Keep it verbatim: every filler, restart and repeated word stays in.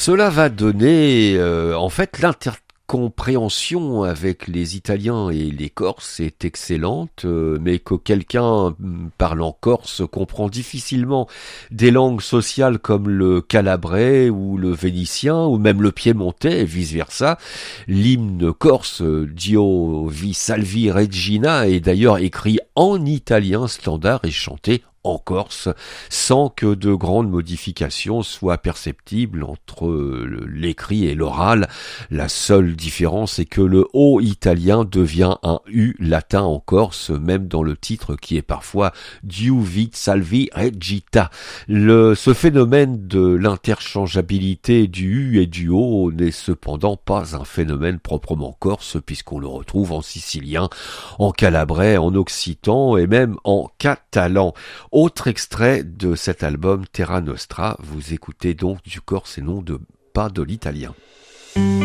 Cela va donner, euh, en fait, l'intercompréhension avec les Italiens et les Corses est excellente, euh, mais que quelqu'un mm, parlant corse comprend difficilement des langues sociales comme le calabrais ou le vénitien ou même le piémontais et vice-versa. L'hymne corse, euh, Dio vi salvi Regina, est d'ailleurs écrit en italien standard et chanté en Corse, sans que de grandes modifications soient perceptibles entre l'écrit et l'oral. La seule différence est que le O italien devient un U latin en Corse, même dans le titre qui est parfois Diu vit salvi regita. Le, ce phénomène de l'interchangeabilité du U et du O n'est cependant pas un phénomène proprement corse, puisqu'on le retrouve en sicilien, en calabrais, en occitan et même en catalan. Autre extrait de cet album Terra Nostra, vous écoutez donc du corse et non de, pas de l'italien.